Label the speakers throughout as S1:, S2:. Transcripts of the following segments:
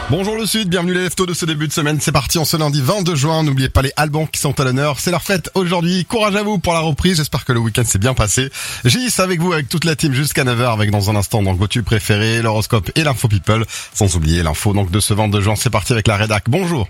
S1: Bonjour le Sud, bienvenue les Leftos de ce début de semaine. C'est parti en ce lundi 22 juin. N'oubliez pas les Albans qui sont à l'honneur. C'est leur fête aujourd'hui. Courage à vous pour la reprise. J'espère que le week-end s'est bien passé. Gis avec vous, avec toute la team jusqu'à 9h, avec dans un instant donc vos tubes préférés, l'horoscope et l'info people. Sans oublier l'info donc de ce 22 juin. C'est parti avec la rédac. Bonjour.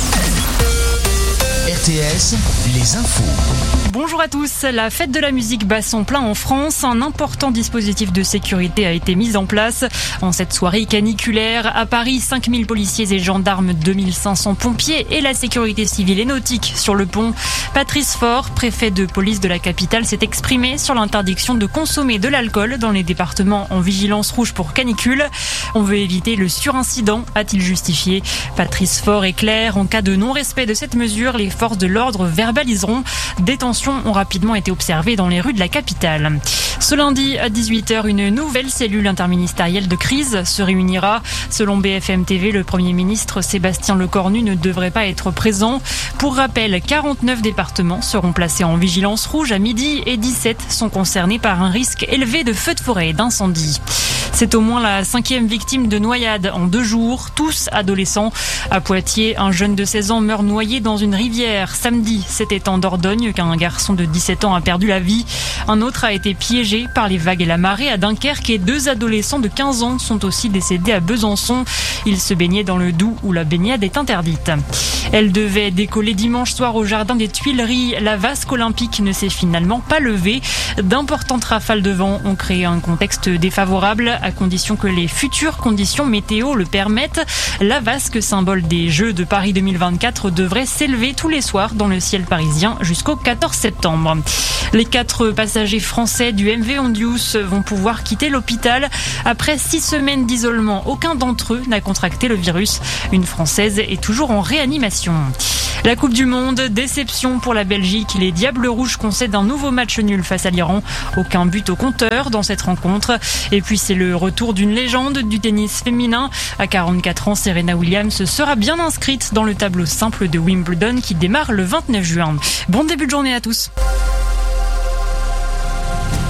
S2: RTS, les infos.
S3: Bonjour à tous. La fête de la musique bat son plein en France. Un important dispositif de sécurité a été mis en place. En cette soirée caniculaire, à Paris, 5000 policiers et gendarmes, 2500 pompiers et la sécurité civile et nautique sur le pont. Patrice Faure, préfet de police de la capitale, s'est exprimé sur l'interdiction de consommer de l'alcool dans les départements en vigilance rouge pour canicule. On veut éviter le surincident, a-t-il justifié. Patrice Faure est clair, en cas de non-respect de cette mesure, les forces de l'ordre verbaliseront. Des tensions ont rapidement été observées dans les rues de la capitale. Ce lundi à 18h, une nouvelle cellule interministérielle de crise se réunira. Selon BFM TV, le Premier ministre Sébastien Lecornu ne devrait pas être présent. Pour rappel, 49 départements seront placés en vigilance rouge à midi et 17 sont concernés par un risque élevé de feux de forêt et d'incendie. C'est au moins la 5e victime de noyade en 2 jours, tous adolescents. À Poitiers, un jeune de 16 ans meurt noyé dans une rivière. Samedi, c'était en Dordogne qu'un garçon de 17 ans a perdu la vie. Un autre a été piégé par les vagues et la marée à Dunkerque et 2 adolescents de 15 ans sont aussi décédés à Besançon. Ils se baignaient dans le Doubs où la baignade est interdite. Elle devait décoller dimanche soir au jardin des Tuileries. La vasque olympique ne s'est finalement pas levée. D'importantes rafales de vent ont créé un contexte défavorable, à condition que les futures conditions météo le permettent. La vasque, symbole des Jeux de Paris 2024, devrait s'élever tous les soirs dans le ciel parisien jusqu'au 14 septembre. Les 4 passagers français du MV Ondius vont pouvoir quitter l'hôpital. Après 6 semaines d'isolement, aucun d'entre eux n'a contracté le virus. Une Française est toujours en réanimation. La Coupe du Monde, déception pour la Belgique. Les Diables Rouges concèdent un nouveau match nul face à l'Iran. Aucun but au compteur dans cette rencontre. Et puis c'est le retour d'une légende du tennis féminin. À 44 ans, Serena Williams sera bien inscrite dans le tableau simple de Wimbledon qui démarre le 29 juin. Bon début de journée à tous.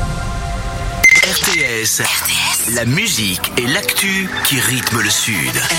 S2: RTS, la musique et l'actu qui rythment le Sud.